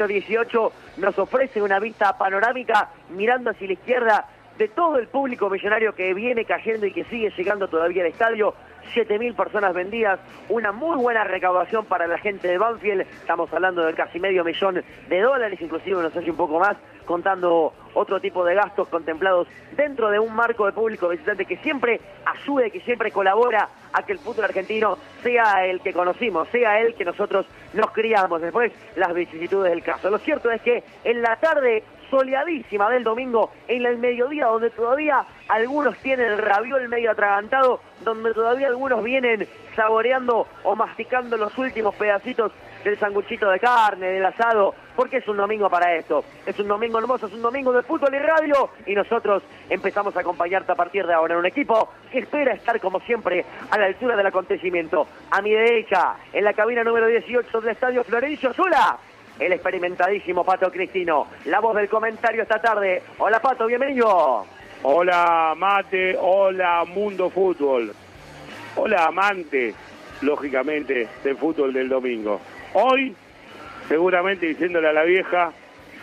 18 nos ofrece una vista panorámica mirando hacia la izquierda de todo el público millonario que viene cayendo y que sigue llegando todavía al estadio. 7.000 personas vendidas, una muy buena recaudación para la gente de Banfield. Estamos hablando de casi $500.000, inclusive nos hace un poco más, contando otro tipo de gastos contemplados dentro de un marco de público visitante que siempre ayuda y que siempre colabora a que el fútbol argentino sea el que conocimos, sea el que nosotros nos criamos. Después, las vicisitudes del caso. Lo cierto es que en la tarde soleadísima del domingo, en el mediodía, donde todavía algunos tienen el raviol medio atragantado, donde todavía algunos vienen saboreando o masticando los últimos pedacitos del sanguchito de carne, del asado, porque es un domingo para esto. Es un domingo hermoso, es un domingo de fútbol y radio, y nosotros empezamos a acompañarte a partir de ahora en un equipo que espera estar, como siempre, a la altura del acontecimiento. A mi derecha, en la cabina número 18 del Estadio Florencio Sola, el experimentadísimo Pato Cristino, la voz del comentario esta tarde. Hola Pato, bienvenido. Hola Mate, hola Mundo Fútbol, hola amante, lógicamente, del fútbol del domingo. Hoy, seguramente diciéndole a la vieja,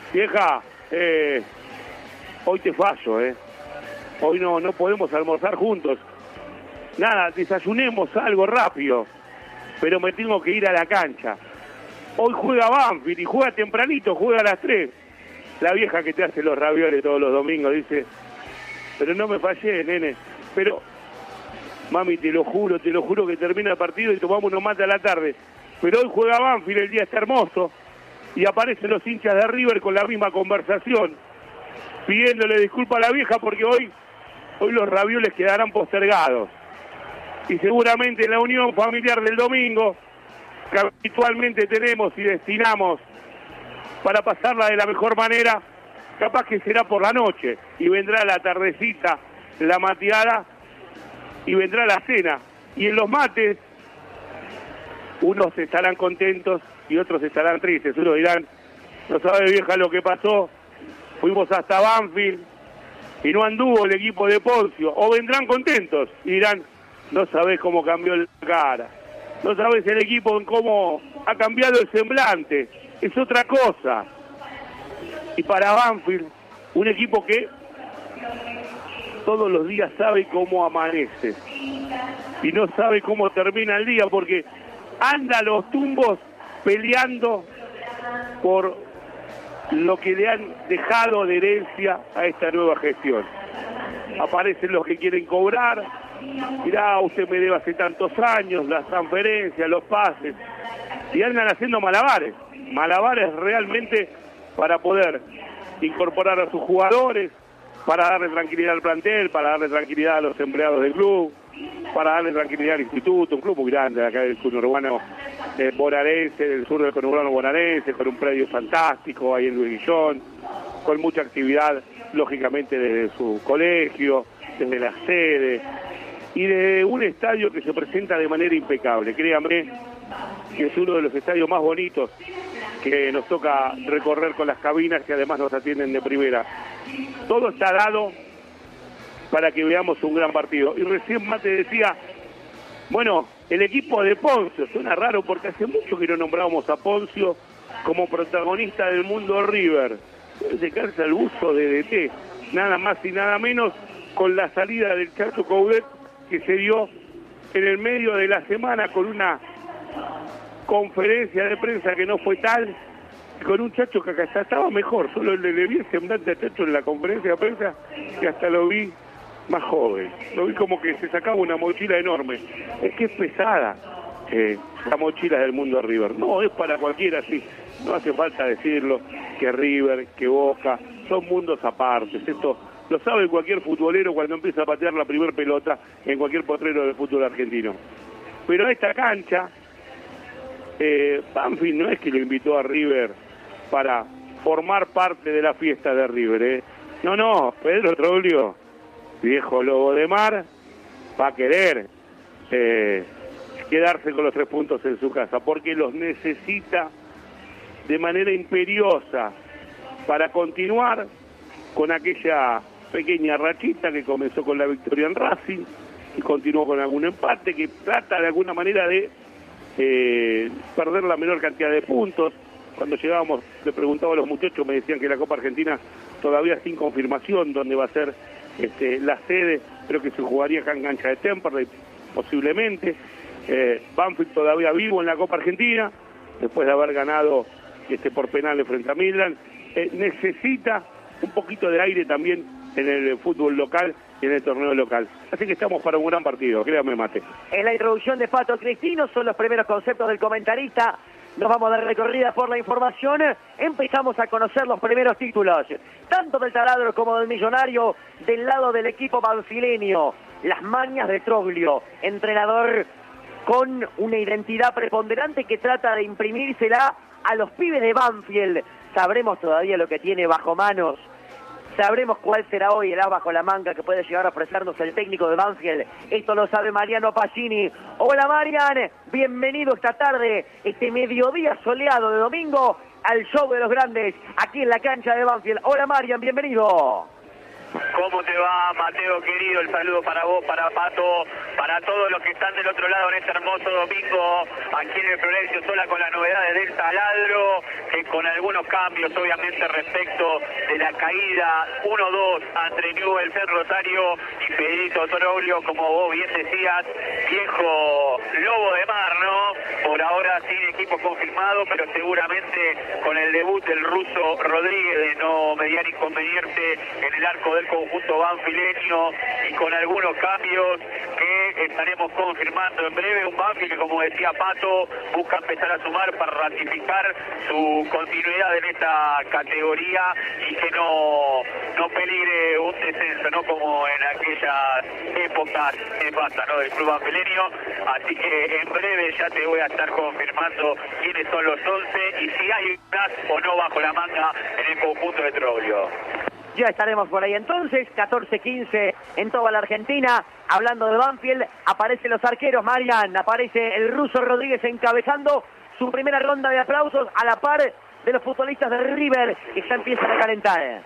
hoy te fallo, hoy no podemos almorzar juntos. Nada, desayunemos algo rápido, pero me tengo que ir a la cancha. Hoy juega Banfield y juega tempranito, juega a las 3. La vieja que te hace los ravioles todos los domingos dice, pero no me fallé, nene. Pero, mami, te lo juro que termina el partido y tomamos unos mates a la tarde. Pero hoy juega Banfield, el día está hermoso, y aparecen los hinchas de River con la misma conversación, pidiéndole disculpas a la vieja porque hoy los ravioles quedarán postergados. Y seguramente en la unión familiar del domingo, que habitualmente tenemos y destinamos para pasarla de la mejor manera, capaz que será por la noche, y vendrá la tardecita, la mateada, y vendrá la cena. Y en los mates, unos estarán contentos y otros estarán tristes. Unos dirán, no sabe vieja lo que pasó, fuimos hasta Banfield y no anduvo el equipo de Poncio. O vendrán contentos y dirán, no sabés cómo cambió la cara, no sabes el equipo en cómo ha cambiado el semblante, es otra cosa. Y para Banfield, un equipo que todos los días sabe cómo amanece y no sabe cómo termina el día, porque anda a los tumbos peleando por lo que le han dejado de herencia a esta nueva gestión. Aparecen los que quieren cobrar, mirá, usted me debe hace tantos años, las transferencias, los pases, y andan haciendo malabares realmente para poder incorporar a sus jugadores, para darle tranquilidad al plantel, para darle tranquilidad a los empleados del club, para darle tranquilidad al instituto, un club muy grande acá del conurbano bonaerense, del sur del conurbano bonaerense, con un predio fantástico ahí en Luis Guillón, con mucha actividad, lógicamente desde su colegio, desde la sede, y de un estadio que se presenta de manera impecable. Créanme que es uno de los estadios más bonitos que nos toca recorrer con las cabinas que además nos atienden de primera. Todo está dado para que veamos un gran partido. Y recién Mate decía, bueno, el equipo de Poncio, suena raro porque hace mucho que no nombrábamos a Poncio como protagonista del mundo River. Se cansa el buzo de DT, nada más y nada menos, con la salida del Chacho Coudet, que se dio en el medio de la semana con una conferencia de prensa que no fue tal, con un Chacho que acá estaba mejor, solo le vi el semblante a Chacho en la conferencia de prensa, que hasta lo vi más joven, lo vi como que se sacaba una mochila enorme. Es que es pesada la mochila del mundo River, no es para cualquiera, sí, no hace falta decirlo, que River, que Boca, son mundos apartes. Esto lo sabe cualquier futbolero cuando empieza a patear la primer pelota en cualquier potrero del fútbol argentino. Pero esta cancha, Banfield no es que lo invitó a River para formar parte de la fiesta de River, No, Pedro Troglio, viejo lobo de mar, va a querer quedarse con los 3 puntos en su casa, porque los necesita de manera imperiosa para continuar con aquella pequeña rachita que comenzó con la victoria en Racing y continuó con algún empate que trata de alguna manera de perder la menor cantidad de puntos. cuando llegábamos le preguntaba a los muchachos, me decían que la Copa Argentina todavía sin confirmación dónde va a ser la sede, pero que se jugaría acá en cancha de Temperley, posiblemente. Banfield todavía vivo en la Copa Argentina, después de haber ganado por penales frente a Midland. Necesita un poquito de aire también en el fútbol local y en el torneo local. Así que estamos para un gran partido, créame, Mate. En la introducción de Pato Cristino son los primeros conceptos del comentarista. Nos vamos a dar recorrida por la información. Empezamos a conocer los primeros títulos, tanto del Taladro como del Millonario, del lado del equipo banfileño. Las mañas de Troglio, entrenador con una identidad preponderante que trata de imprimírsela a los pibes de Banfield. Sabremos todavía lo que tiene bajo manos. Sabremos cuál será hoy el as bajo la manga que puede llegar a ofrecernos el técnico de Banfield. Esto lo sabe Mariano Pacini. Hola Marian, bienvenido esta tarde, este mediodía soleado de domingo, al show de los grandes, aquí en la cancha de Banfield. Hola Marian, bienvenido. ¿Cómo te va, Mateo querido? El saludo para vos, para Pato, para todos los que están del otro lado en este hermoso domingo aquí en el Florencio Sola con las novedades del Taladro, con algunos cambios obviamente respecto de la caída 1-2 entre Newell's el Rosario y Pedrito Troglio, como vos bien decías, viejo lobo de mar, ¿no? Por ahora sin equipo confirmado, pero seguramente con el debut del ruso Rodríguez de no mediar inconveniente en el arco del conjunto banfileño y con algunos cambios que estaremos confirmando en breve. Un Banfield que, como decía Pato, busca empezar a sumar para ratificar su continuidad en esta categoría y que no peligre un descenso, no como en aquellas épocas nefastas, ¿no?, del club banfileño. Así que en breve ya te voy a estar confirmando quiénes son los 11 y si hay más o no bajo la manga en el conjunto de Troglio. Ya estaremos por ahí entonces, 14-15 en toda la Argentina. Hablando de Banfield, aparecen los arqueros, Marian, aparece el ruso Rodríguez encabezando su primera ronda de aplausos a la par de los futbolistas de River que ya empiezan a calentar.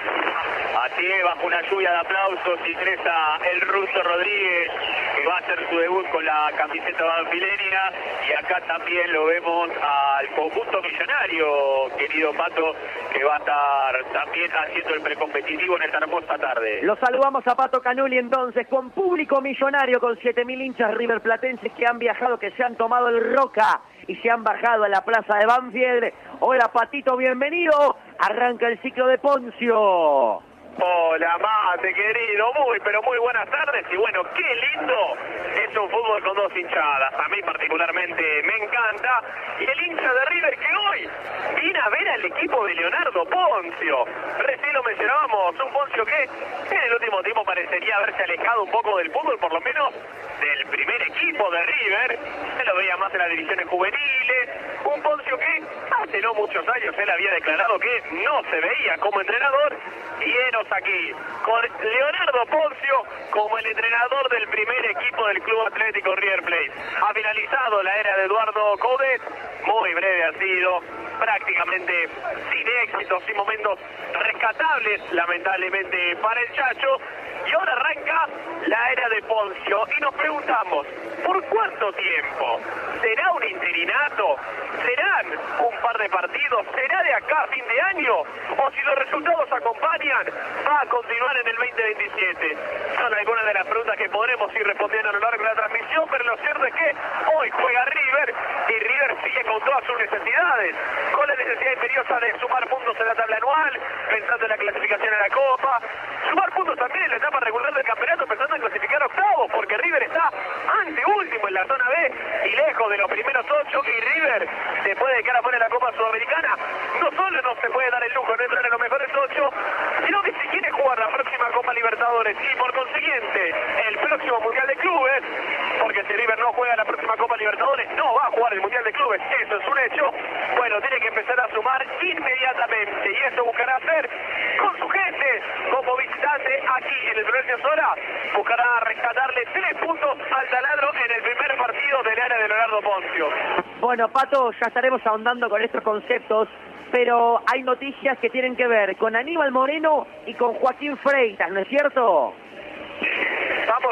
Así es, bajo una lluvia de aplausos ingresa el ruso Rodríguez, que va a hacer su debut con la camiseta banfileña, y acá también lo vemos al conjunto millonario, querido Pato, que va a estar también haciendo el precompetitivo en esta hermosa tarde. Lo saludamos a Pato Canuli entonces, con público millonario, con 7.000 hinchas riverplatenses que han viajado, que se han tomado el Roca y se han bajado a la plaza de Banfield. Hola Patito, bienvenido. Arranca el ciclo de Poncio. Hola Mate querido, pero muy buenas tardes y bueno, qué lindo es un fútbol con dos hinchadas, a mí particularmente me encanta, y el hincha de River que hoy viene a ver al equipo de Leonardo Poncio. Recién lo mencionábamos, un Poncio que en el último tiempo parecería haberse alejado un poco del fútbol, por lo menos del primer equipo de River, se lo veía más en las divisiones juveniles, un Poncio que hace no muchos años él había declarado que no se veía como entrenador, y enos aquí, con Leonardo Poncio como el entrenador del primer equipo del Club Atlético River Plate. Ha finalizado la era de Eduardo Coudet, muy breve ha sido, prácticamente sin éxito, sin momentos rescatables, lamentablemente para el Chacho, y ahora arranca la era de Poncio, y nos preguntamos, ¿por cuánto tiempo? ¿Será un interinato? ¿Serán un par de partidos? ¿Será de acá a fin de año? ¿O si los resultados acompañan, va a continuar en el 2027? Son algunas de las preguntas que podremos ir respondiendo a lo largo de la transmisión, pero lo cierto es que hoy juega River, y River sigue con todas sus necesidades, con la necesidad imperiosa de sumar puntos en la tabla anual, pensando en la clasificación a la Copa, sumar puntos también en la etapa regular del campeonato, pensando en clasificar octavos, porque River está anteúltimo en la zona B y lejos de los primeros 8, y River se puede quedar afuera de la Copa Sudamericana. No solo no se puede dar el lujo de entrar en los mejores 8, sino que si quiere jugar la próxima Copa Libertadores y por consiguiente el próximo Mundial de Clubes, porque si River no juega la próxima Copa Libertadores no va a jugar el Mundial de Clubes, eso es un hecho, bueno, tiene que empezar a sumar inmediatamente, y eso buscará hacer con su gente como visitante aquí en el Florencio Sola, buscará rescatarle 3 puntos al Taladro en el primer partido del área de Leonardo Poncio. Bueno, Pato, ya estaremos ahondando con estos conceptos, pero hay noticias que tienen que ver con Aníbal Moreno y con Joaquín Freitas, ¿no es cierto? Vamos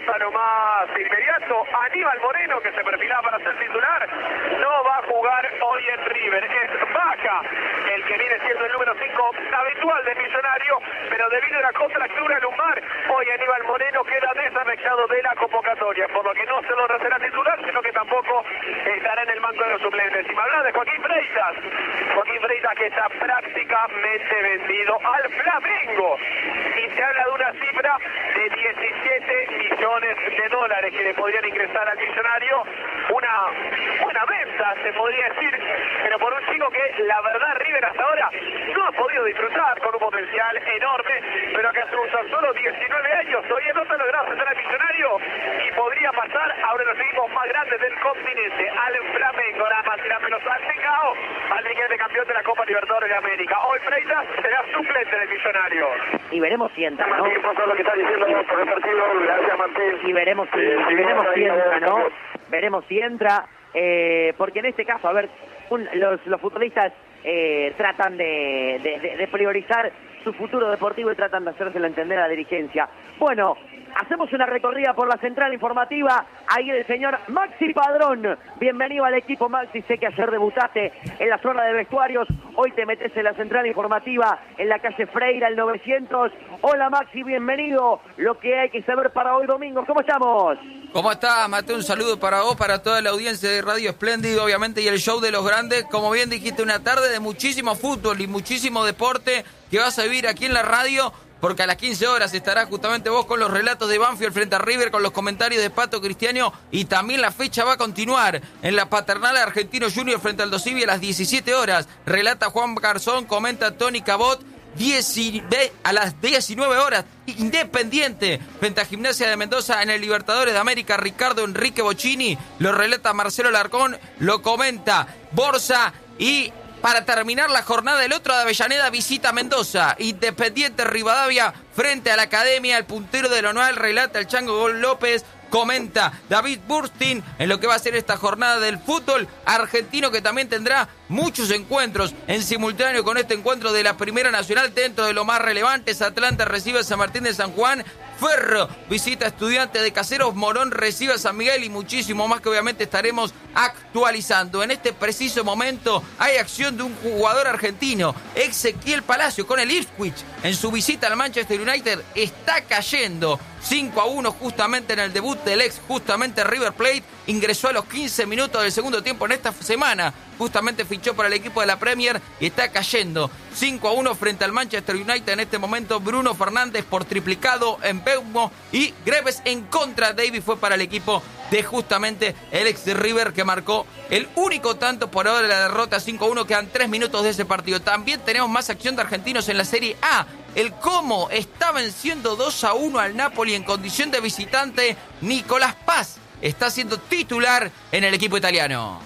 a lo más inmediato. Aníbal Moreno, que se perfilaba para ser titular, no va a jugar hoy en River. Es Vaca el que viene siendo el número 5 habitual de Millonario, pero debido a la contractura lumbar, hoy Aníbal Moreno queda desafectado de la convocatoria, por lo que no solo no será titular, sino que tampoco estará en el banco de los suplentes. Y me habla de Joaquín Freitas que está prácticamente vendido al Flamengo, y se habla de una cifra de 17 millones de dólares que le podrían ingresar al Millonario. Una buena venta, se podría decir, pero por un chico que la verdad River hasta ahora no ha podido disfrutar, con un potencial enorme, pero que hace tan solo 19 años todavía no se ha logrado sentar al Millonario, y podría pasar a uno de los equipos más grandes del continente, al Flamengo, nada más y nada menos, al Tecao, al siguiente campeón de la Copa Libertadores de América. Hoy Freitas será suplente del Millonario. Y veremos si entra, ¿no? Lo que está diciendo por el partido, gracias Martín. Y veremos si entra, ¿no? Veremos si entra, porque en este caso, a ver, los futbolistas tratan de priorizar su futuro deportivo y tratan de hacérselo entender a la dirigencia. Bueno, hacemos una recorrida por la central informativa. Ahí el señor Maxi Padrón. Bienvenido al equipo, Maxi. Sé que ayer debutaste en la zona de vestuarios. Hoy te metes en la central informativa en la calle Freira, el 900. Hola, Maxi, bienvenido. Lo que hay que saber para hoy domingo. ¿Cómo estamos? ¿Cómo estás, Mateo? Un saludo para vos, para toda la audiencia de Radio Espléndido, obviamente, y el show de los grandes. Como bien dijiste, una tarde de muchísimo fútbol y muchísimo deporte que vas a vivir aquí en la radio, porque a las 15 horas estará justamente vos con los relatos de Banfield frente a River, con los comentarios de Pato Cristiano, y también la fecha va a continuar en la Paternal Argentino Junior frente al Dosivi a las 17 horas. Relata Juan Garzón, comenta Tony Cabot. A las 19 horas, Independiente frente a Gimnasia de Mendoza en el Libertadores de América. Ricardo Enrique Bocchini, lo relata Marcelo Larcón, lo comenta Borsa, y para terminar la jornada, el otro de Avellaneda visita Mendoza. Independiente Rivadavia frente a la Academia, el puntero del anual, relata el Chango Gol López. Comenta David Burstin en lo que va a ser esta jornada del fútbol argentino, que también tendrá muchos encuentros en simultáneo con este encuentro de la Primera Nacional. Dentro de lo más relevantes, Atlanta recibe a San Martín de San Juan, Ferro visita a Estudiantes de Caseros, Morón recibe a San Miguel, y muchísimo más que obviamente estaremos actualizando. En este preciso momento hay acción de un jugador argentino, Ezequiel Palacio, con el Ipswich en su visita al Manchester United. Está cayendo 5-1 justamente en el debut del ex justamente River Plate. Ingresó a los 15 minutos del segundo tiempo en esta semana. Justamente fichó para el equipo de la Premier y está cayendo 5-1 frente al Manchester United. En este momento Bruno Fernández por triplicado en Beumo y Greves en contra. Davis fue para el equipo de justamente el ex de River, que marcó el único tanto por ahora de la derrota 5-1. Quedan 3 minutos de ese partido. También tenemos más acción de argentinos en la Serie A. El Como está venciendo 2-1 al Napoli en condición de visitante. Nicolás Paz está siendo titular en el equipo italiano.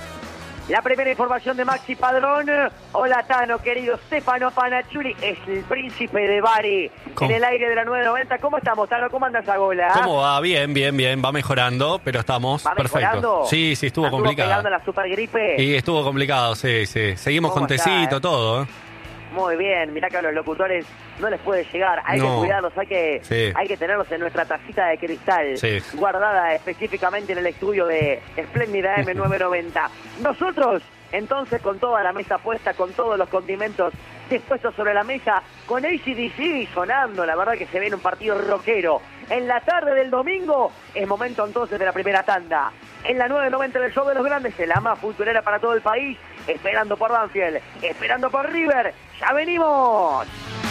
La primera información de Maxi Padrón. Hola, Tano, querido. Stefano Panacciuli es el príncipe de Bari. En el aire de la 990. ¿Cómo estamos, Tano? ¿Cómo anda esa gola? ¿Cómo va? Bien. Va mejorando, pero estamos perfectos. ¿Mejorando? Sí, estuvo complicado. ¿Estuvo pegando la supergripe? Sí, estuvo complicado, sí. Seguimos con tecito, todo, ¿eh? Muy bien, mirá que a los locutores no les puede llegar, hay que cuidarlos, hay que tenerlos en nuestra tacita de cristal, guardada específicamente en el estudio de Espléndida M990. Nosotros, entonces, con toda la mesa puesta, con todos los condimentos dispuestos sobre la mesa, con AC/DC sonando, la verdad que se viene un partido rockero. En la tarde del domingo es momento entonces de la primera tanda. En la 990 del show de los grandes, el ama futbolera para todo el país, esperando por Banfield, esperando por River. ¡Ya venimos!